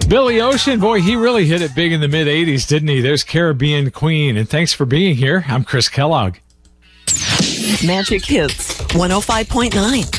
Billy Ocean, boy, he really hit it big in the mid-'80s, didn't he? There's Caribbean Queen, and thanks for being here. I'm Chris Kellogg. Magic Hits 105.9.